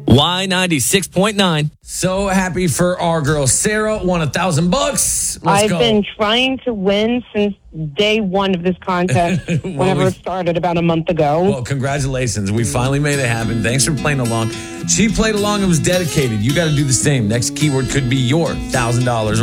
Y96.9. So happy for our girl Sarah. Won $1,000. Let's I've go. been trying to win since day one of this contest, whenever it started about a month ago. Well, congratulations. We finally made it happen. Thanks for playing along. She played along and was dedicated. You got to do the same. Next keyword could be your $1,000.